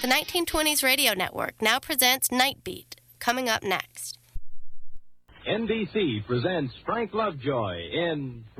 The 1920s Radio Network now presents Night Beat, coming up next. NBC presents Frank Lovejoy in